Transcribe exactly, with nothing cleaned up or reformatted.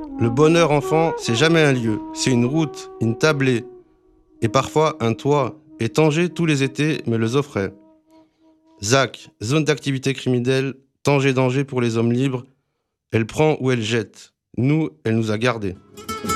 Le bonheur enfant, c'est jamais un lieu, c'est une route, une tablée, et parfois un toit. Et Tanger tous les étés me les offrait. Zach, zone d'activité criminelle, Tanger danger pour les hommes libres. Elle prend ou elle jette. Nous, elle nous a gardés.